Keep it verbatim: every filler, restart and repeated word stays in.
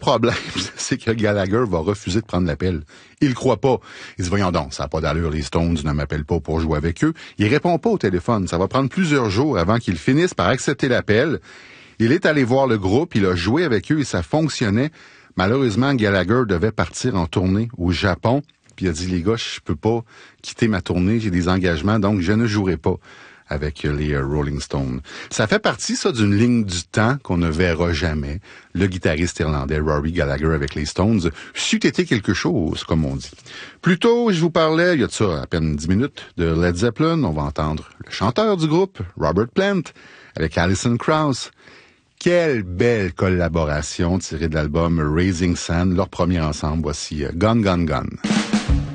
problème, c'est que Gallagher va refuser de prendre l'appel. Il croit pas. Il dit, voyons donc, ça n'a pas d'allure, les Stones ne m'appellent pas pour jouer avec eux. Il répond pas au téléphone. Ça va prendre plusieurs jours avant qu'il finisse par accepter l'appel. Il est allé voir le groupe, il a joué avec eux et ça fonctionnait. Malheureusement, Gallagher devait partir en tournée au Japon. Puis il a dit, les gars, je peux pas quitter ma tournée, j'ai des engagements, donc je ne jouerai pas avec les Rolling Stones. Ça fait partie, ça, d'une ligne du temps qu'on ne verra jamais. Le guitariste irlandais Rory Gallagher avec les Stones c'eût été quelque chose, comme on dit. Plus tôt, je vous parlais, il y a de ça à peine dix minutes, de Led Zeppelin. On va entendre le chanteur du groupe, Robert Plant, avec Alison Krauss. Quelle belle collaboration tirée de l'album Raising Sand, leur premier ensemble. Voici Gone, Gone, Gone.